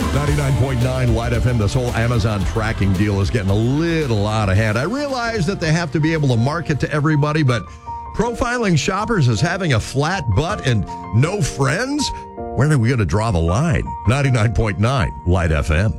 99.9 Light FM. This whole Amazon tracking deal is getting a little out of hand. I realize that they have to be able to market to everybody, but profiling shoppers as having a flat butt and no friends? Where are we going to draw the line? 99.9 Light FM.